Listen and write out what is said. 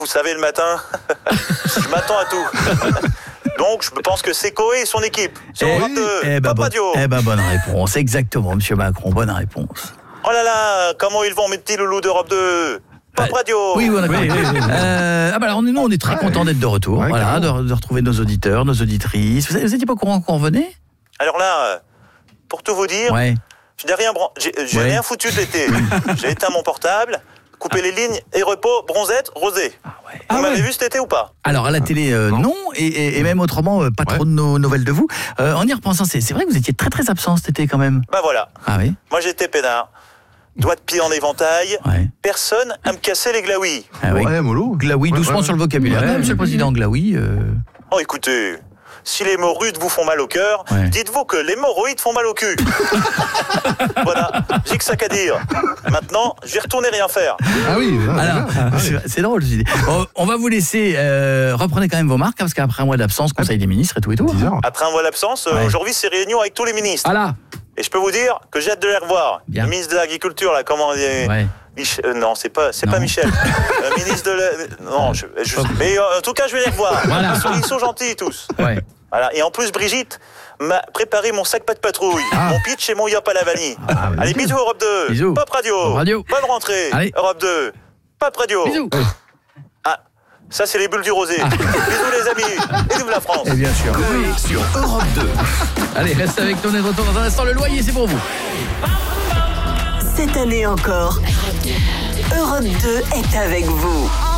Vous savez, le matin, je m'attends à tout. Donc, je pense que c'est Coé et son équipe. Sur Europe 2, Pop Radio. Bonne réponse, exactement, monsieur Macron, bonne réponse. Oh là là, comment ils vont, mes petits loulous d'Europe 2 Pop Radio. Oui, d'accord. Alors, nous, on est très contents d'être de retour, voilà, de retrouver nos auditeurs, nos auditrices. Vous n'étiez pas au courant qu'on revenait ? Alors là, pour tout vous dire, je n'ai rien foutu de l'été. J'ai éteint mon portable, coupé les lignes et repos, bronzette, rosé. Vous m'avez vu cet été ou pas ? Alors à la télé, non, et même autrement, pas trop de nouvelles de vous. En y repensant, c'est vrai que vous étiez très très absent cet été quand même. Bah voilà. Ah oui. Moi j'étais peinard. Doigts de pied en éventail, personne à me casser les glaouis. Ah oui. Mollo. Glaoui, doucement sur le vocabulaire. Monsieur le Président, glaoui. Oh écoutez, si les mots rudes vous font mal au cœur, dites-vous que les hémorroïdes font mal au cul. Voilà, j'ai que ça qu'à dire. Maintenant, je vais retourner rien faire. Ah oui. Alors, c'est drôle, je dis. On va vous laisser, reprenez quand même vos marques, parce qu'après un mois d'absence, Conseil des ministres et tout. Après un mois d'absence, aujourd'hui c'est réunion avec tous les ministres. Voilà. Et je peux vous dire que j'ai hâte de les revoir. Bien. Le ministre de l'Agriculture, là, comment on dit non, c'est pas Michel. Le ministre de non, mais en tout cas, je vais les revoir. Voilà. Ils sont gentils tous. Voilà. Et en plus, Brigitte m'a préparé mon sac pas de patrouille, mon pitch et mon yop à la vanille. Allez, bisous Europe 2. Bisous. Pop Radio. Bonne rentrée. Allez. Europe 2. Pop Radio. Bisous. Ça, c'est les bulles du rosé. Bisous les amis. Et vive la France. Et bien sûr. Coé sur Europe 2. Allez, restez avec nous, on est de retour dans un instant. Le loyer, c'est pour vous. Cette année encore, Europe 2 est avec vous.